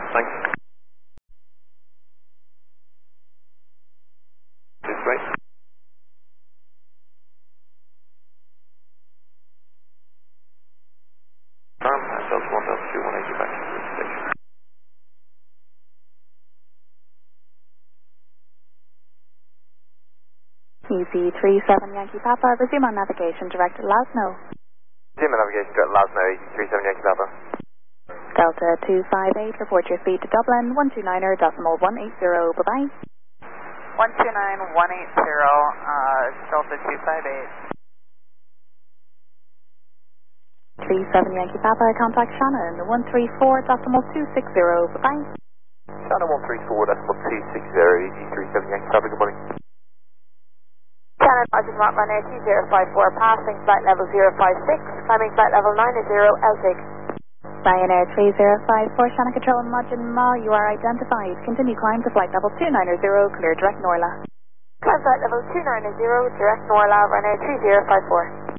Thanks. This way. Delta 1, Delta 2, 180 back to the station. EC 37 Yankee Papa, resume on navigation direct to Lasno. Resume on navigation direct to Lasno, EC 37 Yankee Papa. Delta 258, report your speed to Dublin, 129.180, bye-bye. 129.180, Delta 258. 37 Yankee Papa, contact Shannon, 134.260, bye-bye. Shannon 134.260, EC 37 Yankee Papa, good morning. Shannon, Roger, runway 2054, passing flight level 056, climbing flight level 90, Eltig. Ryanair 3054, Shannon Control, Majin Ma, you are identified. Continue climb to flight level 290, clear direct Norla. Climb flight level 290, direct Norla, Ryanair 3054.